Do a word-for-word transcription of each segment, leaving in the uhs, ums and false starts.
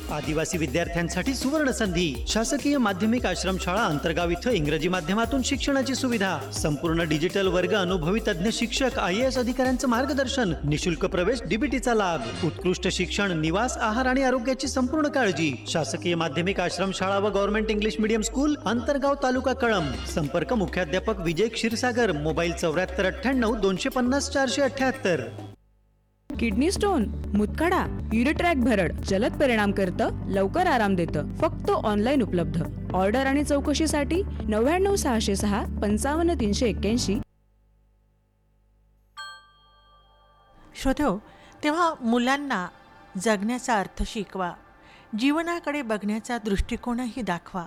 आदिवासी विद्यार्थ्यांसाठी सुवर्ण संधी. शासकीय माध्यमिक आश्रमशाळा अंतर्गाव इथं इंग्रजी माध्यमातून शिक्षणाची सुविधा. संपूर्ण डिजिटल वर्ग, अनुभवी तज्ञ शिक्षक, आय ए एस अधिकाऱ्यांचं मार्गदर्शन, निशुल्क प्रवेश, डीबीटीचा लाभ, उत्कृष्ट शिक्षण, निवास, आहार आणि आरोग्याची संपूर्ण काळजी. शासकीय माध्यमिक आश्रमशाळा व government English medium school, अंतर्गाव, taluka Kalamb. संपर्क मुख्याध्यापक विजय क्षीरसागर. मोबाईल चौऱ्याहत्तर अठ्ठ्याण्णव दोनशे पन्नास चारशे अठ्ठ्याहत्तर. किडनी स्टोन, मुतखडा, युरिट्रॅक भरड जलद परिणाम करतं, लवकर आराम देतं. फक्त ऑनलाईन उपलब्ध. ऑर्डर आणि चौकशीसाठी नव्याण्णव सहाशे सहा पंचावन्न तीनशे एक्क्याऐंशी. श्रोतो, तेव्हा मुलांना जगण्याचा अर्थ शिकवा, जीवनाकडे बघण्याचा दृष्टिकोनही दाखवा.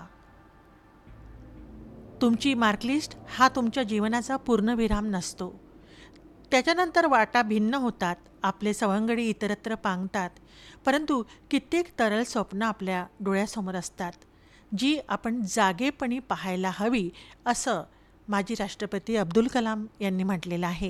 तुमची मार्कलिस्ट हा तुमच्या जीवनाचा पूर्णविराम नसतो. त्याच्यानंतर वाटा भिन्न होतात, आपले सवंगडी इतरत्र पांगतात, परंतु कित्येक तरल स्वप्न आपल्या डोळ्यासमोर असतात, जी आपण जागेपणी पाहायला हवी, असं माजी राष्ट्रपती अब्दुल कलाम यांनी म्हटलेलं आहे.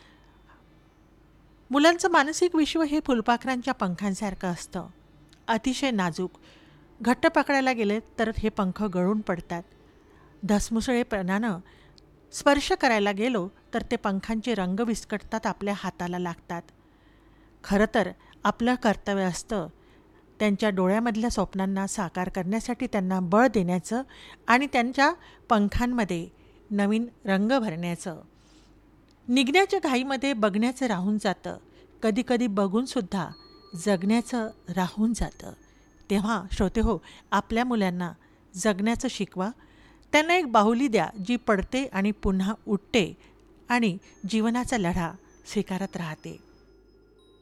मुलांचं मानसिक विश्व हे फुलपाखरांच्या पंखांसारखं असतं, अतिशय नाजूक. घट्ट पकडायला गेले तर हे पंख गळून पडतात. धसमुसळेपणानं स्पर्श करायला गेलो तर ते पंखांचे रंग विस्कटतात, आपल्या हाताला लागतात. खरं तर आपलं कर्तव्य असतं त्यांच्या डोळ्यामधल्या स्वप्नांना साकार करण्यासाठी त्यांना बळ देण्याचं आणि त्यांच्या पंखांमध्ये नवीन रंग भरण्याचं. निघण्याच्या घाईमध्ये बघण्याचं राहून जातं, कधीकधी बघूनसुद्धा जगण्याचं राहून जातं. तेव्हा श्रोतेहो, आपल्या मुलांना जगण्याचं शिकवा. त्यांना एक बाहुली द्या जी पडते आणि पुन्हा उठते आणि जीवनाचा लढा स्वीकारत राहते.